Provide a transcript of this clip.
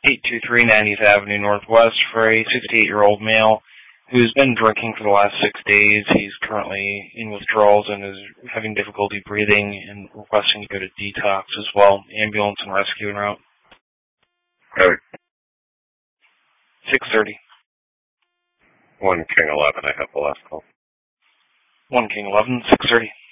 823 90th Avenue Northwest for a 68-year-old male who's been drinking for the last 6 days. He's currently in withdrawals and is having difficulty breathing and requesting to go to detox as well. Ambulance and rescue en route. 6:30. 1 King 11, I have the last call. 1 King 11, 6:30.